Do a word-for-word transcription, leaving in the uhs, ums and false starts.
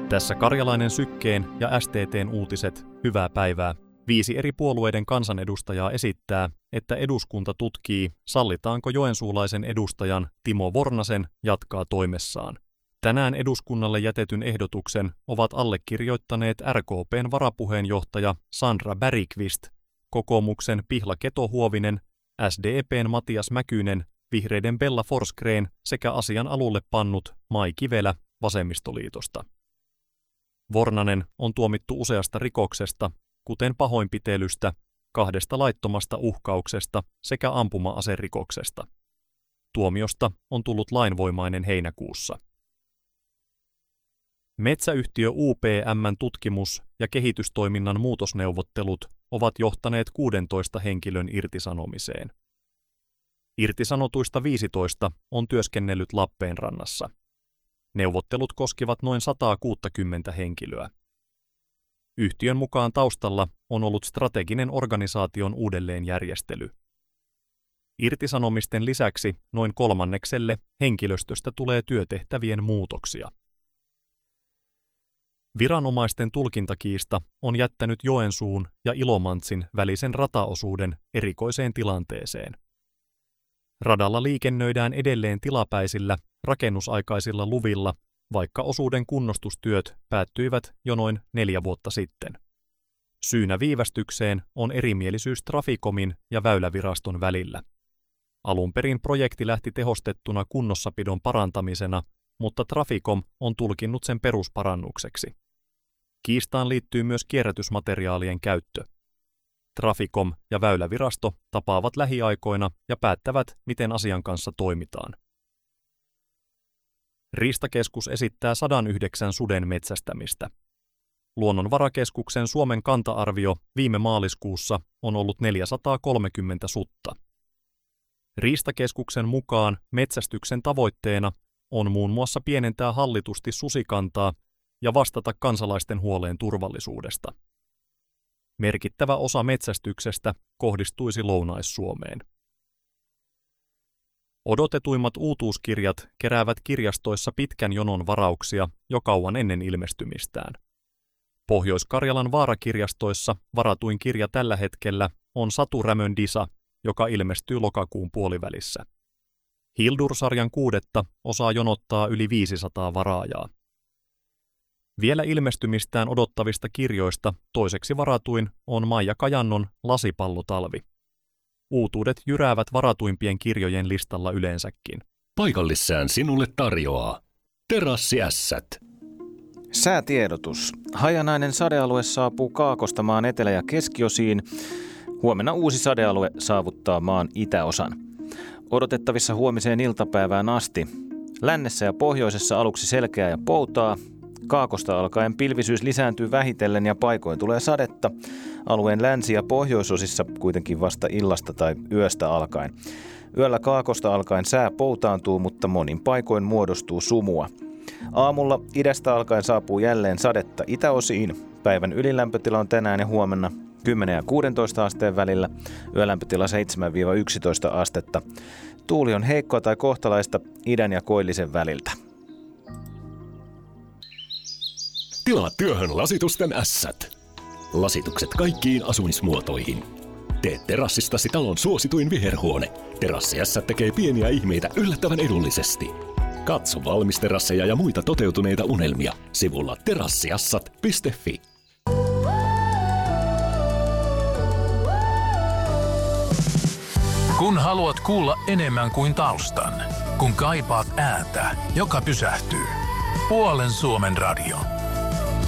Tässä Karjalainen Sykkeen ja S T T:n uutiset, hyvää päivää. Viisi eri puolueiden kansanedustajaa esittää, että eduskunta tutkii, sallitaanko joensuulaisen edustajan Timo Vornasen jatkaa toimessaan. Tänään eduskunnalle jätetyn ehdotuksen ovat allekirjoittaneet R K P:n varapuheenjohtaja Sandra Bergqvist, kokoomuksen Pihla Keto-Huovinen, S D P:n Matias Mäkynen, vihreiden Bella Forsgren sekä asian alulle pannut Mai Kivelä vasemmistoliitosta. Vornanen on tuomittu useasta rikoksesta, kuten pahoinpitelystä, kahdesta laittomasta uhkauksesta sekä ampuma-aserikoksesta. Tuomiosta on tullut lainvoimainen heinäkuussa. Metsäyhtiö U P M:n tutkimus- ja kehitystoiminnan muutosneuvottelut ovat johtaneet kuudentoista henkilön irtisanomiseen. Irtisanotuista viisitoista on työskennellyt Lappeenrannassa. Neuvottelut koskivat noin sata kuusikymmentä henkilöä. Yhtiön mukaan taustalla on ollut strateginen organisaation uudelleenjärjestely. Irtisanomisten lisäksi noin kolmannekselle henkilöstöstä tulee työtehtävien muutoksia. Viranomaisten tulkintakiista on jättänyt Joensuun ja Ilomantsin välisen rataosuuden erikoiseen tilanteeseen. Radalla liikennöidään edelleen tilapäisillä, rakennusaikaisilla luvilla, vaikka osuuden kunnostustyöt päättyivät jo noin neljä vuotta sitten. Syynä viivästykseen on erimielisyys Traficomin ja Väyläviraston välillä. Alun perin projekti lähti tehostettuna kunnossapidon parantamisena, mutta Traficom on tulkinnut sen perusparannukseksi. Kiistaan liittyy myös kierrätysmateriaalien käyttö. Traficom ja Väylävirasto tapaavat lähiaikoina ja päättävät, miten asian kanssa toimitaan. Riistakeskus esittää sata yhdeksän suden metsästämistä. Luonnonvarakeskuksen Suomen kanta-arvio viime maaliskuussa on ollut neljäsataakolmekymmentä sutta. Riistakeskuksen mukaan metsästyksen tavoitteena on muun muassa pienentää hallitusti susikantaa ja vastata kansalaisten huoleen turvallisuudesta. Merkittävä osa metsästyksestä kohdistuisi Lounais-Suomeen. Odotetuimmat uutuuskirjat keräävät kirjastoissa pitkän jonon varauksia jo kauan ennen ilmestymistään. Pohjois-Karjalan vaarakirjastoissa varatuin kirja tällä hetkellä on Satu Rämön Disa, joka ilmestyy lokakuun puolivälissä. Hildur-sarjan kuudetta osaa jonottaa yli viisisataa varaajaa. Vielä ilmestymistään odottavista kirjoista toiseksi varatuin on Maija Kajannon Lasipallotalvi. Uutuudet jyräävät varatuimpien kirjojen listalla yleensäkin. Paikallissään sinulle tarjoaa Terassiässät. Säätiedotus. Hajanainen sadealue saapuu Kaakosta maan etelä- ja keskiosiin. Huomenna uusi sadealue saavuttaa maan itäosan. Odotettavissa huomiseen iltapäivään asti. Lännessä ja pohjoisessa aluksi selkeää ja poutaa. Kaakosta alkaen pilvisyys lisääntyy vähitellen ja paikoin tulee sadetta. Alueen länsi- ja pohjoisosissa kuitenkin vasta illasta tai yöstä alkaen. Yöllä Kaakosta alkaen sää poutaantuu, mutta monin paikoin muodostuu sumua. Aamulla idästä alkaen saapuu jälleen sadetta itäosiin. Päivän ylilämpötila on tänään ja huomenna kymmenen ja kuusitoista asteen välillä. Yölämpötila seitsemän yksitoista astetta. Tuuli on heikkoa tai kohtalaista idän ja koillisen väliltä. Tilaa työhön lasitusten ässät. Lasitukset kaikkiin asumismuotoihin. Tee terassistasi talon suosituin viherhuone. Terassiässät tekee pieniä ihmeitä yllättävän edullisesti. Katso valmisterasseja ja muita toteutuneita unelmia sivulla terassiassat piste fi. Kun haluat kuulla enemmän kuin taustan, kun kaipaat ääntä, joka pysähtyy. Puolen Suomen radio.